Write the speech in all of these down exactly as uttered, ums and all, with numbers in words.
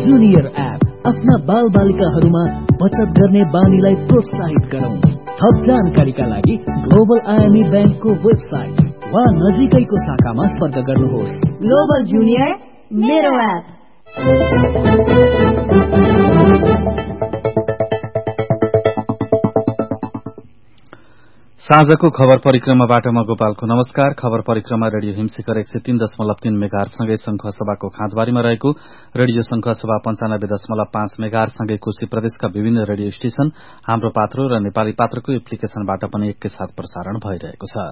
Junior app आफ्ना बाल बालिकाहरूमा बचत गर्ने बानीलाई प्रोत्साहित गरौं। थप जानकारीका लागि ग्लोबल आईएमई बैंकको वेबसाइट वा नजिकैको शाखामा सम्पर्क गर्नुहोस्। ग्लोबल जूनियर मेरो एप। साँझको खबर परिक्रमाबाट म गोपालको नमस्कार। खबर परिक्रमा रेडियो हिमशिखर एक सय तीन दशमलव तीन मेगाहरुसँगै संखुवासभाको खाँदबारीमा रहेको रेडियो संखुवासभा पञ्चानब्बे दशमलव पाँच मेगाहरुसँगै कोशी प्रदेशका विभिन्न रेडियो स्टेशन, हाम्रो पात्रो र नेपाली पात्रको एप्लिकेशनबाट पनि एकैसाथ प्रसारण भइरहेको छ।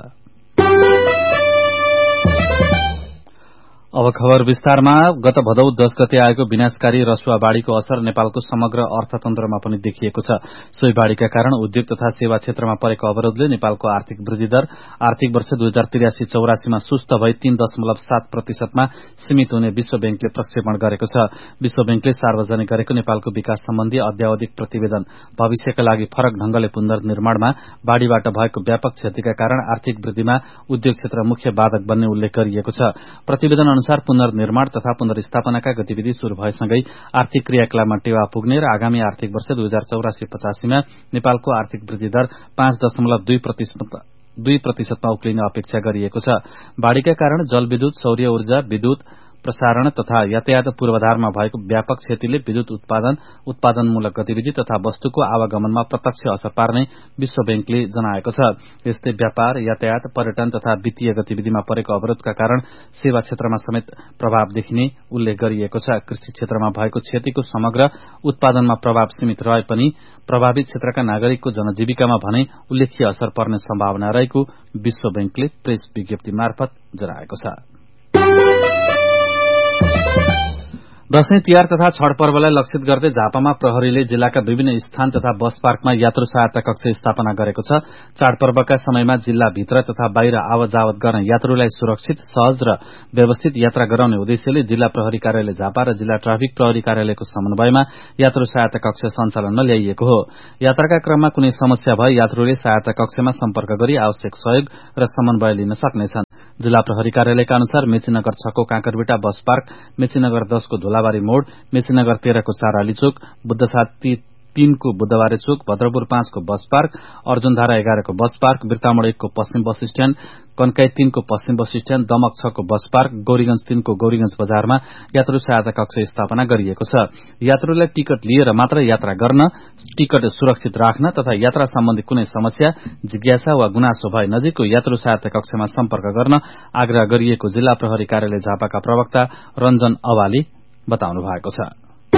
अब खबर विस्तारमा। गत भदौ दश गते आएको विनाशकारी रसुवा बाढ़ीको असर नेपालको समग्र अर्थतन्त्रमा पनि देखिएको छ। सोही बाढ़ीका कारण उद्योग तथा सेवा क्षेत्रमा परेको अवरोधले नेपालको आर्थिक वृद्धि दर आर्थिक वर्ष दुई हजार त्रियासी चौरासीमा सुस्त भई तीन दशमलव सात प्रतिशतमा सीमित हुने विश्व बैंकले प्रक्षेपण गरेको छ। विश्व बैंकले सार्वजनिक गरेको नेपालको विकास सम्बन्धी अद्यावधिक प्रतिवेदन भविष्यका लागि फरक ढंगले पुनर्निर्माणमा बाढ़ीबाट भएको व्यापक क्षतिका कारण आर्थिक वृद्धिमा उद्योग क्षेत्र मुख्य बाधक बन्ने उल्लेख गरिएको छ। प्रतिवेदन अनुसार पुनर्निर्माण तथा पुनर्स्थापनाका गतिविधि शुरू भएसँगै आर्थिक क्रियाकलापमा टेवा पुग्ने र आगामी आर्थिक वर्ष दुई हजार चौरासी पचासीमा नेपालको आर्थिक वृद्धि दर पाँच दशमलव दुई प्रतिशत दुई प्रतिशतमा उक्लिने अपेक्षा गरिएको छ। बाढ़ीका कारण जलविद्युत, सौर्य ऊर्जा, विद्युत प्रसारण तथा यातायात पूर्वाधारमा भएको व्यापक क्षतिले विद्युत उत्पादन, उत्पादनमूलक गतिविधि तथा वस्तुको आवागमनमा प्रत्यक्ष असर पार्ने विश्व बैंकले जनाएको छ। यस्तै व्यापार, यातायात, पर्यटन तथा वित्तीय गतिविधिमा परेको अवरोधका कारण सेवा क्षेत्रमा समेत प्रभाव देखिने उल्लेख गरिएको छ। कृषि क्षेत्रमा भएको क्षतिको समग्र उत्पादनमा प्रभाव सीमित रहे पनि प्रभावित क्षेत्रका नागरिकको जनजीविकामा भने उल्लेख्य असर पर्ने सम्भावना रहेको विश्व बैंकले प्रेस विज्ञप्ति मार्फत जनाएको छ। दशैं तिहार तथा छठ पर्वलाई लक्षित गर्दै झापामा प्रहरीले जिल्लाका विभिन्न स्थान तथा बस पार्कमा यात्रु सहायता कक्ष स्थापना गरेको छ। चाडपर्वका समयमा जिल्लाभित्र तथा बाहिर आवत जावत गर्न यात्रुलाई सुरक्षित, सहज र व्यवस्थित यात्रा गराउने उद्देश्यले जिल्ला प्रहरी कार्यालय झापा र जिल्ला ट्राफिक प्रहरी कार्यालयको समन्वयमा यात्रु सहायता कक्ष सञ्चालनमा ल्याइएको हो। यात्राका क्रममा कुनै समस्या भए यात्रुले सहायता कक्षमा सम्पर्क गरी आवश्यक सहयोग र समन्वय लिन सक्नेछन्। जिल्ला प्रहरी कार्यालयका अनुसार मेचीनगर छ को काँकरबिटा बस पार्क, मेचीनगर दश को धुलाबारी मोड़, मेचीनगर तेह्र को चाराली चोक, बुद्धसाथ तीन को बुद्धबारे चोक, भद्रपुर पाँच को बस पार्क, अर्जुनधारा एघार को बस पार्क, बिर्तामोड़ एक को पश्चिम बस स्ट्याण्ड, कन्काई तीन को पश्चिम बस स्ट्याण्ड, दमक छ को बस पार्क, गौरीगंज तीन को गौरीगंज बजारमा यात्रु सहायता कक्ष स्थापना गरिएको छ। यात्रुलाई टिकट लिएर मात्र यात्रा गर्न, टिकट सुरक्षित राख्न तथा यात्रा सम्बन्धी कुनै समस्या, जिज्ञासा वा गुनासो भए नजिकको यात्रु सहायता कक्षमा सम्पर्क गर्न आग्रह गरिएको जिल्ला प्रहरी कार्यालय झापाका प्रवक्ता रञ्जन अवाली बताउनु भएको छ।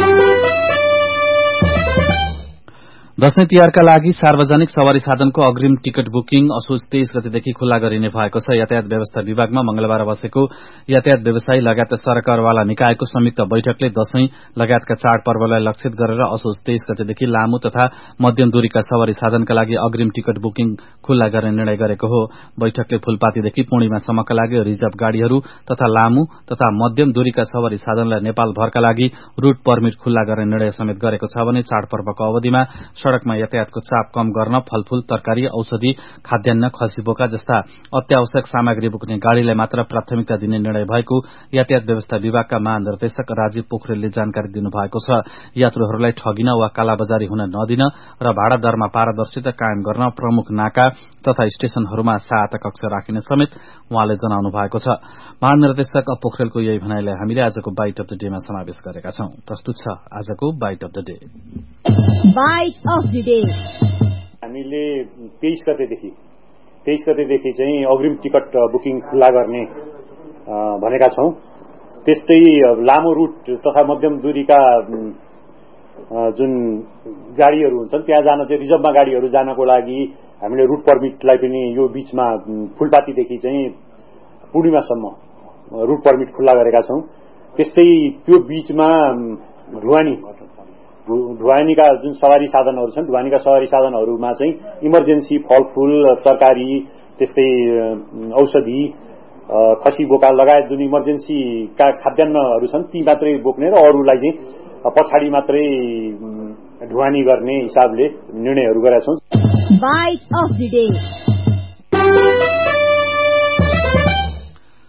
दशैं तिहारका लागि सार्वजनिक सवारी साधनको अग्रिम टिकट बुकिङ असोज तेइस गतेदेखि खुल्ला गरिने भएको छ। यातायात व्यवस्था विभागमा मंगलबार बसेको यातायात व्यवसायी लगायत सरकारवाला निकायको संयुक्त बैठकले दशैं लगायतका चाडपर्वलाई लक्षित गरेर असोज तेइस गतेदेखि लामो तथा मध्यम दूरीका सवारी साधनका लागि अग्रिम टिकट बुकिङ खुल्ला गर्ने निर्णय गरेको हो। बैठकले फूलपातीदेखि पूर्णिमासम्मका लागि रिजर्भ गाड़ीहरू तथा लामो तथा मध्यम दूरीका सवारी साधनलाई नेपालभरका लागि रूट परमिट खुल्ला गर्ने निर्णय समेत गरेको छ भने चाडपर्वको अवधिमा सड़कमा यातायातको चाप कम गर्न फलफूल, तरकारी, औषधि, खाद्यान्न, खसी बोका जस्ता अत्यावश्यक सामग्री बोक्ने गाड़ीलाई मात्र प्राथमिकता दिने निर्णय भएको यातायात व्यवस्था विभागका महानिर्देशक राजीव पोखरेलले जानकारी दिनुभएको छ। यात्रुहरूलाई ठगिन वा कालाबजारी हुन नदिन र भाडा दरमा पारदर्शिता कायम गर्न प्रमुख नाका तथा स्टेशनहरूमा सहायता कक्ष राखिने समेत उहाँले जनाउनु भएको छ। महानिर्देशक पोखरेलको यही भनाइलाई हामीले आजको बाइट अफ द डेमा समावेश गरेका छौं। प्रस्तुत छ आजको bite of the day. Bite of the day. हामीले तेइस गतेदेखि तेइस गतेदेखि चाहिँ अग्रिम टिकट बुकिङ खुल्ला गर्ने भनेका छौं। त्यस्तै लामो रूट तथा मध्यम दूरीका जुन गाड़ीहरू हुन्छन् त्यहाँ जान चाहिँ रिजर्भमा गाड़ीहरू जानको लागि हामीले रूट पर्मिटलाई पनि यो बीचमा फूलपातीदेखि चाहिँ पूर्णिमासम्म रूट पर्मिट खुल्ला गरेका छौं। त्यस्तै त्यो बीचमा ढुवानी ढुवानीका जुन सवारी साधनहरू छन् ढुवानीका सवारी साधनहरूमा चाहिँ इमर्जेन्सी फलफूल, तरकारी, त्यस्तै औषधि, खसी बोका लगायत जुन इमर्जेन्सीका खाद्यान्नहरू छन् ती मात्रै बोक्ने र अरूलाई चाहिँ पछाडि मात्रै ढुवानी गर्ने हिसाबले निर्णयहरू गरेका छौं। Bite of the day.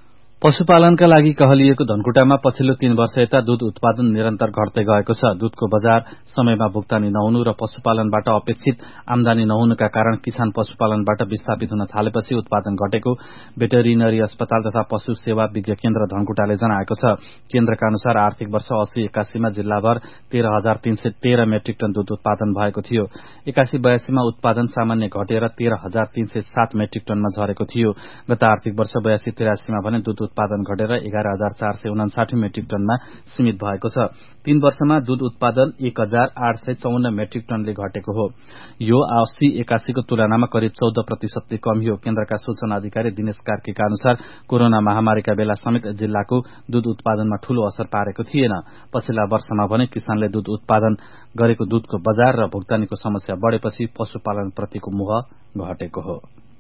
पशुपालनका लागि कहलिएको धनकुटामा पछिल्लो तीन वर्ष यता दूध उत्पादन निरन्तर घट्दै गएको छ। दूधको बजार समयमा भुक्तानी नहुनु र पशुपालनबाट अपेक्षित आमदानी नहुनुका कारण किसान पशुपालनबाट विस्थापित हुन थालेपछि उत्पादन घटेको भेटेरिनरी अस्पताल तथा पशु सेवा विज्ञ केन्द्र धनकुटाले जनाएको छ। केन्द्रका अनुसार आर्थिक वर्ष अस्सी एकासीमा जिल्लाभर तेह्र हजार तीन सय तेह्र मेट्रिक टन दूध उत्पादन भएको थियो। एकासी बयासीमा उत्पादन सामान्य घटेर तेह्र हजार तीन सय सात मेट्रिक टनमा झरेको थियो। गत आर्थिक वर्ष बयासी तिरासीमा भने दूध उत्पादन घटेर एघार हजार चार सय उनासाठी मेट्रिक टनमा सीमित भएको छ। तीन वर्षमा दूध उत्पादन एक हजार आठ सय चौन्न मेट्रिक टनले घटेको हो। यो अस्सी एकासीको तुलनामा करिब चौध प्रतिशतले कमी हो। केन्द्रका सूचना अधिकारी दिनेश कार्कीका अनुसार कोरोना महामारीका बेला समेत जिल्लाको दूध उत्पादनमा ठूलो असर पारेको थिएन। पछिल्ला वर्षमा भने किसानले दूध उत्पादन गरेको दूधको बजार र भुक्तानीको समस्या बढ़ेपछि पशुपालन प्रतिको मोह घटेको हो।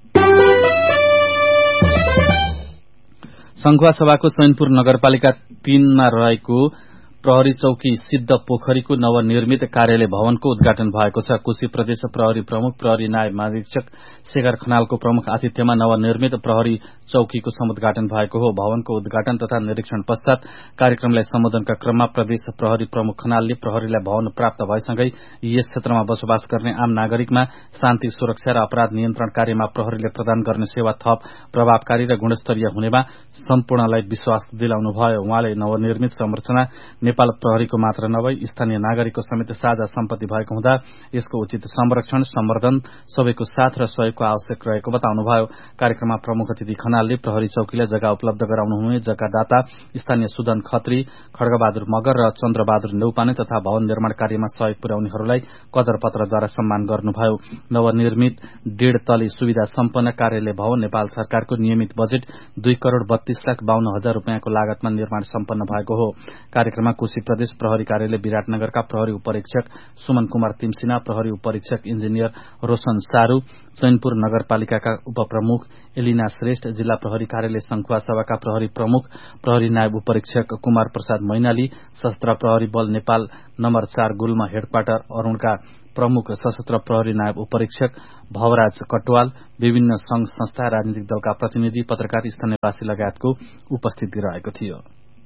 संखुवा सभाको चैनपुर नगरपालिका तीनमा रहेको प्रहरी चौकी सिद्ध पोखरीको नवनिर्मित कार्यालय भवनको उद्घाटन भएको छ। कोशी प्रदेश प्रहरी प्रमुख प्रहरी नायब महानिरीक्षक शेखर खनालको प्रमुख आतिथ्यमा नवनिर्मित प्रहरी चौकीको समुद्घाटन भएको हो। भवनको उद्घाटन तथा निरीक्षण पश्चात कार्यक्रमलाई सम्बोधनका क्रममा प्रदेश प्रहरी प्रमुख खनालले प्रहरीलाई भवन प्राप्त भएसँगै यस क्षेत्रमा बसोबास गर्ने आम नागरिकमा शान्ति सुरक्षा र अपराध नियन्त्रण कार्यमा प्रहरीले प्रदान गर्ने सेवा थप प्रभावकारी र गुणस्तरीय हुनेमा सम्पूर्णलाई विश्वास दिलाउनु भयो। उहाँले नवनिर्मित संरचना नेपाल प्रहरीको मात्र नभई स्थानीय नागरिकको समेत साझा सम्पत्ति भएको हुँदा यसको उचित संरक्षण सम्वर्धन सबैको साथ र सहयोगको आवश्यक रहेको बताउनुभयो। कार्यक्रममा प्रमुख अतिथि खनालले प्रहरी चौकीलाई जग्गा उपलब्ध गराउनु हुने जग्गादाता स्थानीय सुदन खत्री, खड्गबहादुर मगर र चन्द्रबहादुर नेउपाने तथा भवन निर्माण कार्यमा सहयोग पुर्याउनेहरूलाई कदर पत्रद्वारा सम्मान गर्नुभयो। नवनिर्मित डेढ़ तले सुविधा सम्पन्न कार्यालय भवन नेपाल सरकारको नियमित बजेट दुई करोड़ बत्तीस लाख बाहन्न हजार रूपियाँको लागतमा निर्माण सम्पन्न भएको हो। कार्यक्रममा कोशी प्रदेश प्रहरी कार्यालय विराटनगरका प्रहरी उपरीक्षक सुमन कुमार तिमसिना, प्रहरी उपरीक्षक इन्जिनियर रोशन सारू, चैनपुर नगरपालिकाका उपप्रमुख एलिना श्रेष्ठ, जिल्ला प्रहरी कार्यालय संखुवा सभाका प्रहरी प्रमुख प्रहरी नायब उपरीक्षक कुमार प्रसाद मैनाली, सशस्त्र प्रहरी बल नेपाल नम्बर चार गुल्मा हेडक्वार्टर अरूणका प्रमुख सशस्त्र प्रहरी नायब उपरीक्षक भवराज कटवाल, विभिन्न संघ संस्था, राजनीतिक दलका प्रतिनिधि, पत्रकार, स्थानीयवासी लगायतको उपस्थिति रहेको थियो।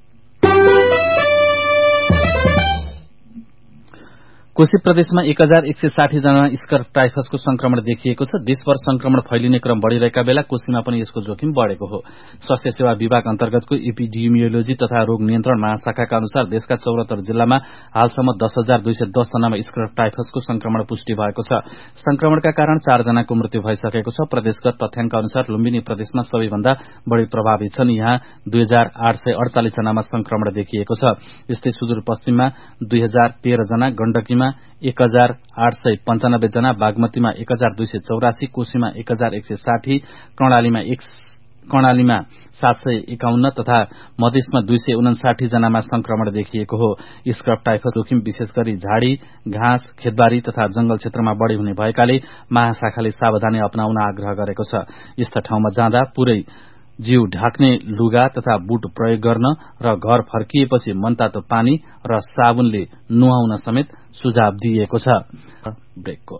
कोशी प्रदेशमा एक हजार एक सय साठी जना स्कर टाइफसको संक्रमण देखिएको छ। देशभर संक्रमण फैलिने क्रम बढ़िरहेका बेला कोशीमा पनि यसको जोखिम बढ़ेको हो। स्वास्थ्य सेवा विभाग अन्तर्गतको एपिडेमियोलोजी तथा रोग नियन्त्रण महाशाखाका अनुसार देशका चौरात्तर जिल्लामा हालसम्म दस हजार दुई सय दस जनामा स्कर टाइफसको संक्रमण पुष्टि भएको छ। संक्रमणका कारण चार जनाको मृत्यु भइसकेको छ। प्रदेशगत तथ्याङ्क अनुसार लुम्बिनी प्रदेशमा सबैभन्दा बढ़ी प्रभावित छन्। यहाँ दुई हजार आठ सय अड़चालिस जनामा संक्रमण देखिएको छ। यस्तै सुदूरपश्चिममा दुई हजार तेह्र जना, गण्डकीमा एक हजार आठ सय पञ्चानब्बे जना, बागमतीमा एक हजार दुई सय चौरासी, कोशीमा एक हजार एक सय साठी, कर्णालीमा एक कर्णालीमा सात सय एकाउन्न तथा मधेसमा दुई सय उनासाठी जनामा संक्रमण देखिएको हो। स्क्रब टाइफस जोखिम विशेष गरी झाडी, घाँस, खेतबारी तथा जंगल क्षेत्रमा बढ़ी हुने भएकाले महाशाखाले सावधानी अपनाउन आग्रह गरेको छ। यस्ता ठाउँमा जाँदा पुरै जिउ ढाक्ने लुगा तथा बुट प्रयोग गर्न र घर फर्किएपछि मनतातो पानी र साबुनले नुहाउन समेत सुझाव दिइएको छ। ब्रेकको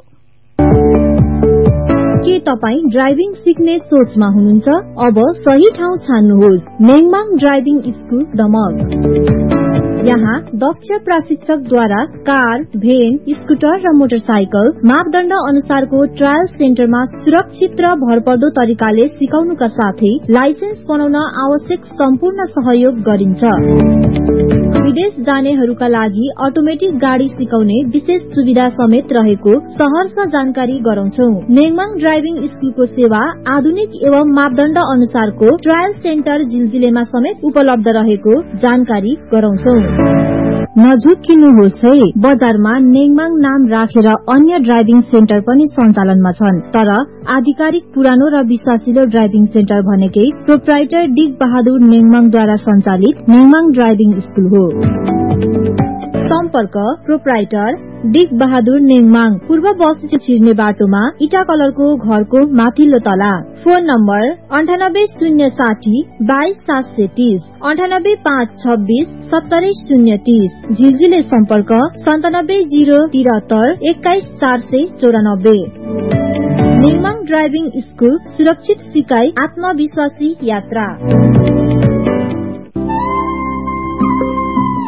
के तपाईँ ड्राइभिङ सिक्ने सोचमा हुनुहुन्छ? अब सही ठाउँ छान्नुहोस्। नेङमाङ ड्राइभिङ स्कुल दमक। यहाँ दक्ष प्रशिक्षकद्वारा कार, भेन, स्कुटर र मोटरसाइकल मापदण्ड अनुसारको ट्रायल सेन्टरमा सुरक्षित र भरपर्दो तरिकाले सिकाउनुका साथै लाइसेन्स बनाउन आवश्यक सम्पूर्ण सहयोग गरिन्छ। विदेश जानेहरूका लागि अटोमेटिक गाड़ी सिकाउने विशेष सुविधा समेत रहेको सहर्ष जानकारी गराउँछौ। नेङमाङ ड्राइभिङ स्कुलको सेवा आधुनिक एवं मापदण्ड अनुसारको ट्रायल सेन्टर जिलजिलेमा समेत उपलब्ध रहेको जानकारी गराउँछौ। नझुक्किनुहोस् है, बजारमा नेङमाङ नाम राखेर अन्य ड्राइभिङ सेन्टर पनि सञ्चालनमा छन्, तर आधिकारिक पुरानो र विश्वासिलो ड्राइभिङ सेन्टर भनेकै प्रोप्राइटर डिग बहादुर नेङमाङद्वारा सञ्चालित नेङमाङ ड्राइभिङ स्कुल हो। सम्पर्क प्रोप्राइटर डिग बहादुर नेङमाङ, पूर्व बस छिर्ने बाटोमा इटा कलरको घरको माथिल्लो तला। फोन नम्बर अन्ठानब्बे शून्य साठी बाइस सात सय तीस, अन्ठानब्बे पाँच छब्बीस सत्तरी शून्य तीस। झिलझिले सम्पर्क सन्तानब्बे जीरो तिहत्तर एक्काइस चार सय चौरानब्बे। नेङमाङ ड्राइभिङ स्कुल, सुरक्षित सिकाइ, आत्मविश्वासी यात्रा।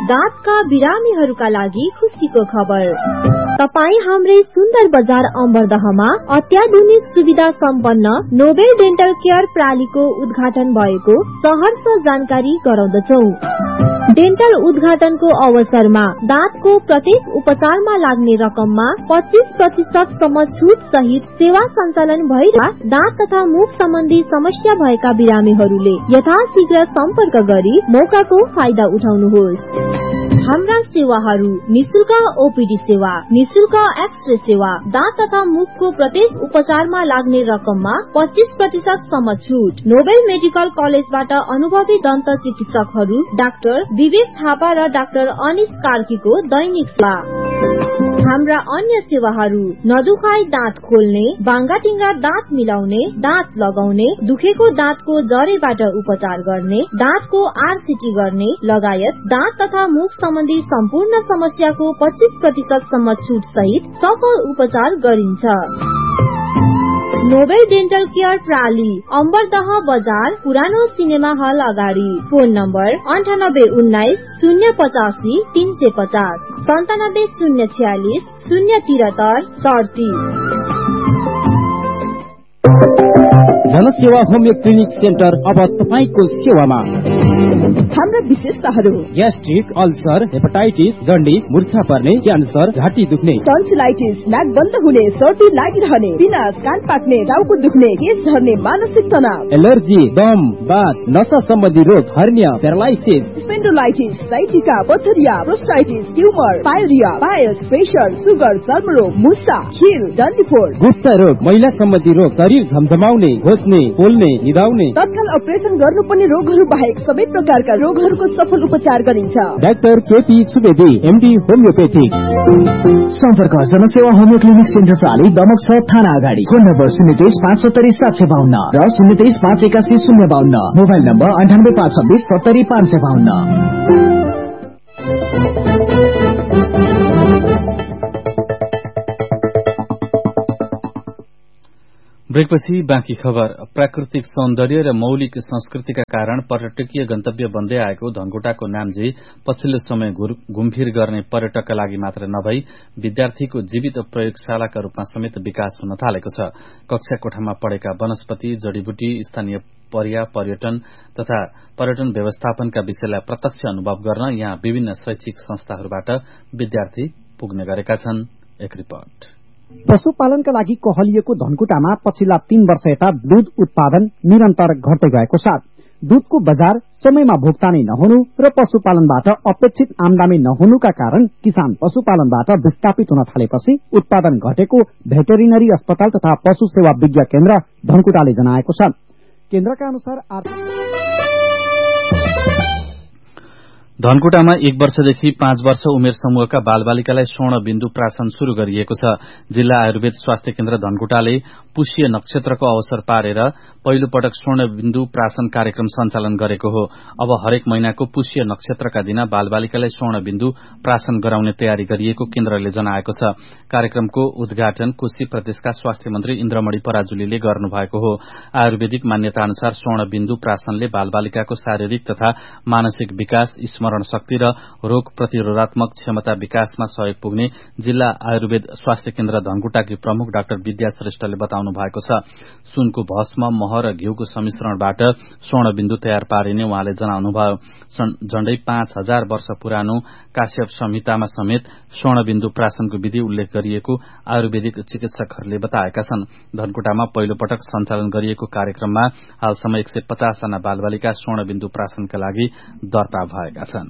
दाँतका बिरामीहरूका लागि खुसीको खबर। तपाई हाम्रै सुन्दर बजार अम्बरदहमा अत्याधुनिक सुविधा सम्पन्न नोबेल डेन्टल केयर प्रणालीको उद्घाटन भएको सहर्ष जानकारी गराउँदछौ। डेन्टल उद्घाटनको अवसरमा दाँतको प्रत्येक उपचारमा लाग्ने रकममा पच्चीस प्रतिशत सम्म छुट सहित सेवा सञ्चालन भएर दाँत तथा मुख सम्बन्धी समस्या भएका बिरामीहरूले यथाशीघ्र सम्पर्क गरी मौकाको फाइदा उठाउनुहोस्। हाम्रा सेवाहरू निशुल्क ओपीडी सेवा, निशुल्क एक्सरे सेवा, दाँत तथा मुखको प्रत्येक उपचारमा लाग्ने रकममा पच्चीस प्रतिशत सम्म छुट। नोबेल मेडिकल कलेजबाट अनुभवी दन्त चिकित्सकहरू डाक्टर विवेक थापा र डाक्टर अनिश कार्कीको दैनिक सेवा। हाम्रा अन्य सेवाहरू नदुखाई दाँत खोल्ने, बाङ्गाटिङ्गा दाँत मिलाउने, दाँत लगाउने, दुखेको दाँतको जरेबाट उपचार गर्ने, दाँतको आरसीटी गर्ने लगायत दाँत तथा मुख सम्बन्धी सम्पूर्ण समस्याको पच्चीस प्रतिशत सम्म छुट सहित सफल उपचार गरिन्छ। नोबेल डेन्टल केयर प्रणाली अम्बरदह बजार पुरानो सिनेमा हल अगाडि। फोन नम्बर अन्ठानब्बे उन्नाइस शून्य पचासी तीन सय पचास, सन्तानब्बे शून्य छयालिस शून्य तिहत्तर सडतिस। जनसेवा होमियो क्लिनिक सेन्टर अब तपाईको सेवामा। हाम्रा विशेषताहरू: ग्यास्ट्रिक, अल्सर, हेपाटाइटिस, जन्डिस, मूर्छा पर्ने, क्यान्सर, घाँटी दुख्ने, टन्सिलाइटिस, नाक बन्द हुने, सर्दी लागिरहने, पिनास, कान पाक्ने, टाउको दुख्ने, केश झर्ने, मानसिक तनाव, एलर्जी, दम, बात, नसा सम्बन्धी रोग, hernia, paralysis, स्पेन्डोलाइटिस, sciatica, Pathariya, प्रोस्टाइटिस, tumour, pyorrhoea, piles, pressure, sugar, चर्मरोग, मुसा, खिल, डन्डीफोर, गुप्ता रोग, महिला सम्बन्धी रोग, शरीर झमझमाउने, घोच्ने, पोल्ने, निदाउने, तत्काल अपरेसन गर्नुपर्ने रोगहरू बाहेक सबै प्रकारका रोगहरूको सफल उपचार गरिन्छ। Doctor KP Subedi, MD homeopathic. सम्पर्क जनसेवा होमियो क्लिनिक सेन्टर प्रणाली दमक छ थाना अगाडि। फोन नम्बर शून्य तेइस पाँच सत्तरी सात सय बाहन्न र शून्य तेइस पाँच एकासी शून्य बाहन्न। मोबाइल नम्बर अन्ठानब्बे पाँच छब्बिस सत्तरी पाँच सय बाहन्न। ब्रेकपछि बाँकी खबर। प्राकृतिक सौन्दर्य र मौलिक संस्कृतिका कारण पर्यटकीय गन्तव्य बन्दै आएको धनकुटाको नाम्जी पछिल्लो समय घुमफिर गर्ने पर्यटकका लागि मात्र नभई विद्यार्थीको जीवित प्रयोगशालाका रूपमा समेत विकास हुन थालेको छ। कक्षा कोठामा पढेका वनस्पति, जडीबुटी, स्थानीय पर्या, पर्यटन तथा पर्यटन व्यवस्थापनका विषयलाई प्रत्यक्ष अनुभव गर्न यहाँ विभिन्न शैक्षिक संस्थाहरूबाट विद्यार्थी पुग्ने गरेका छन्। एक रिपोर्ट। पशुपालनका लागि कहलिएको धनकुटामा पछिल्ला तीन वर्ष यता दूध उत्पादन निरन्तर घट्दै गएको छ। दूधको बजार समयमा भुक्तानी नहुनु र पशुपालनबाट अपेक्षित आमदानी नहुनुका कारण किसान पशुपालनबाट विस्थापित हुन थालेपछि उत्पादन घटेको भेटेरिनरी अस्पताल तथा पशु सेवा विज्ञ केन्द्र धनकुटाले जनाएको छ। केन्द्रका अनुसार धनकुटामा एक वर्षदेखि पाँच वर्ष उमेर समूहका बालबालिकालाई स्वर्ण बिन्दु प्राशन शुरू गरिएको छ। जिल्ला आयुर्वेद स्वास्थ्य केन्द्र धनकुटाले पुष्य नक्षत्रको अवसर पारेर पहिलो पटक स्वर्ण बिन्दु प्राशन कार्यक्रम सञ्चालन गरेको हो। अब हरेक महिनाको पुष्य नक्षत्रका दिन बालबालिकालाई स्वर्ण बिन्दु प्राशन गराउने तयारी गरिएको केन्द्रले जनाएको छ। कार्यक्रमको उद्घाटन कोशी प्रदेशका स्वास्थ्य मन्त्री इन्द्रमणि पराजुलीले गर्नुभएको हो। आयुर्वेदिक मान्यता अनुसार स्वर्ण बिन्दु प्राशनले बालबालिकाको शारीरिक तथा मानसिक विकास, स्मरण शक्ति र रोग प्रतिरोधात्मक क्षमता विकासमा सहयोग पुग्ने जिल्ला आयुर्वेद स्वास्थ्य केन्द्र धनकुटाकी प्रमुख डाक्टर विद्या श्रेष्ठले बताउनु भएको छ। सुनको भस्म, मह र घिउको सम्मिश्रणबाट स्वर्ण बिन्दु तयार पारिने उहाँले जनाउनुभयो। झण्डै पाँच हजार वर्ष पुरानो काश्यप संहितामा समेत स्वर्ण बिन्दु प्राशनको विधि उल्लेख गरिएको आयुर्वेदिक चिकित्सकहरूले बताएका छन्। धनकुटामा पहिलो पटक सञ्चालन गरिएको कार्यक्रममा हालसम्म एक सय पचास जना बालबालिका स्वर्ण बिन्दु प्राशनका लागि दर्ता भएका छन्।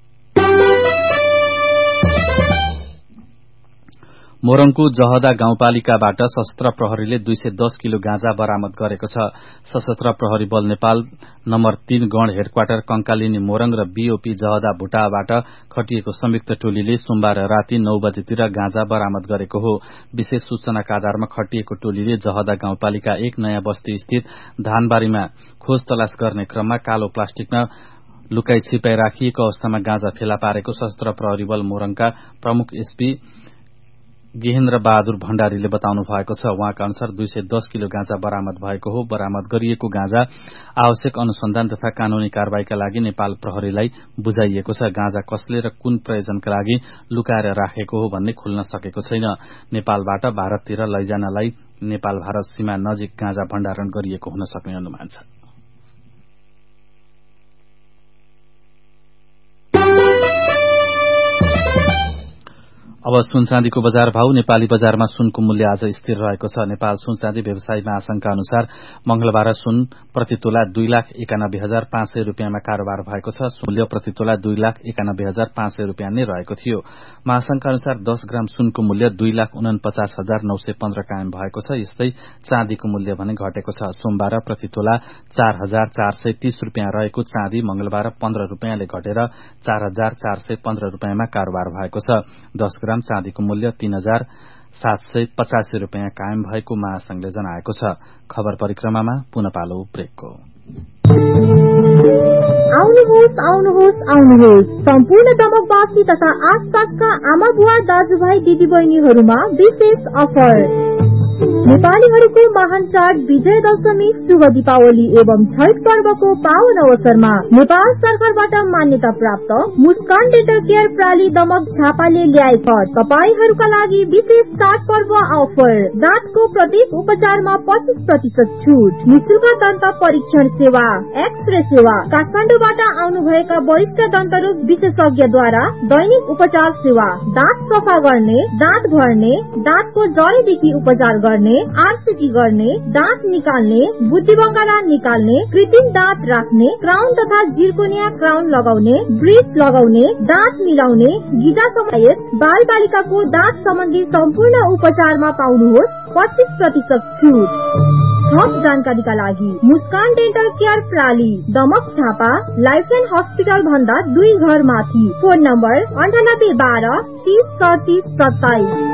मोरङको जहदा गाउँपालिकाबाट सशस्त्र प्रहरीले दुई सय दस किलो गाँजा बरामद गरेको छ। सशस्त्र प्रहरी बल नेपाल नम्बर तीन गण हेडक्वार्टर कंकालिनी मोरङ र बीओपी जहदा भुटाबाट खटिएको संयुक्त टोलीले सोमबार राति नौ बजेतिर गाँजा बरामद गरेको हो। विशेष सूचनाका आधारमा खटिएको टोलीले जहदा गाउँपालिका एक नयाँ बस्ती स्थित धानबारीमा खोज तलास गर्ने क्रममा कालो प्लास्टिकमा लुकाई छिपाई राखिएको अवस्थामा गाँजा फेला पारेको सशस्त्र प्रहरी बल मोरङका प्रमुख एसपी गेहेन्द्र बहादुर भण्डारीले बताउनु भएको छ। उहाँका अनुसार दुई सय दस किलो गाँजा बरामद भएको हो। बरामद गरिएको गाँजा आवश्यक अनुसन्धान तथा कानूनी कारवाहीका लागि नेपाल प्रहरीलाई बुझाइएको छ। गाँजा कसले र कुन प्रयोजनका लागि लुकाएर राखेको हो भन्ने खुल्न सकेको छैन। नेपालबाट भारततिर लैजानलाई नेपाल भारत सीमा नजिक गाँजा भण्डारण गरिएको हुन सक्ने अनुमान छ। अब सुनचाँदीको बजार भाव। नेपाली बजारमा सुनको मूल्य आज स्थिर रहेको छ। नेपाल सुनचाँदी व्यवसायी महासंघका अनुसार मंगलबार सुन प्रति तोला दुई लाख एकानब्बे हजार पाँच सय रूपियाँमा कारोबार भएको छ। मूल्य प्रति तोला दुई लाख एकानब्बे हजार पाँच सय रूपियाँ नै रहेको थियो। महासंघका अनुसार दस ग्राम सुनको मूल्य दुई लाख उनपचास हजार नौ सय पन्ध्र कायम भएको छ। यस्तै चाँदीको मूल्य भने घटेको छ। सोमबार प्रति तोला चार हजार चार सय तीस रूपियाँ रहेको चाँदी मंगलबार पन्ध्र रूपियाँले घटेर चार हजार चार सय पन्ध्र रूपियाँमा कारोबार भएको छ। दस ग्राम चाँदीको मूल्य तीन हजार सात सय पचासी रूपियाँ कायम भएको महासंघले जनाएको छ। खबर परिक्रमामा पुनः पालो ब्रेकको। आउनुहोस् आउनुहोस् आउनुहोस् सम्पूर्ण दमकवासी तथा आसपासका आमा बुवा दाजुभाइ दिदीबहिनीहरूमा विशेष अफर। नेपालीहरूको महान चाड विजय दशमी शुभ दीपावली एवं छठ पर्वको पावन अवसरमा नेपाल सरकारबाट मान्यता प्राप्त मुस्कान डेन्टल केयर प्राली दमक झापाले ल्याएको तपाईहरूका लागि विशेष चाड पर्व अफर। दाँतको प्रत्येक उपचारमा पच्चीस प्रतिशत छुट, निशुल्क दन्त परीक्षण सेवा, एक्सरे सेवा, काठमाडौँबाट आउनुभएका वरिष्ठ दन्तरोग विशेषज्ञद्वारा दैनिक उपचार सेवा, दाँत सफा गर्ने, दाँत भर्ने, दाँतको जडीदेखि उपचार गर्ने, आरसीटी गर्ने, दाँत निकाल्ने, बुद्धिबङ्गाला निकाल्ने, कृत्रिम दाँत राख्ने, क्राउन तथा जिर्कोनिया क्राउन लगाउने, ब्रिज लगाउने, दाँत मिलाउने, गिजा समेत बाल बालिकाको दाँत सम्बन्धी सम्पूर्ण उपचारमा पाउनुहोस् पच्चीस प्रतिशत छुट। थप जानकारीका लागि मुस्कान dental care प्राली Damak Jhapa lifeline hospital भन्दा दुई घर माथि। फोन नम्बर अन्ठानब्बे बाह्र तीस सडतिस सत्ताइस।